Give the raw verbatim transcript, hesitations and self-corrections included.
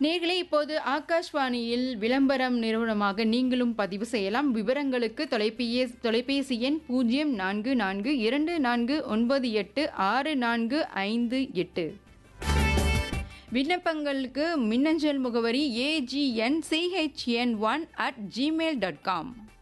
நேயர்களே, இப்போது ஆகாஷ்வாணியில் விளம்பரம் நிறுவனமாக நீங்களும் பதிவு செய்யலாம். விவரங்களுக்கு தொலைபேசி தொலைபேசி எண் பூஜ்ஜியம் நான்கு நான்கு இரண்டு நான்கு ஒன்பது எட்டு ஆறு நான்கு ஐந்து எட்டு. விண்ணப்பங்களுக்கு மின்னஞ்சல் முகவரி AGN CHN one at Gmail dot com.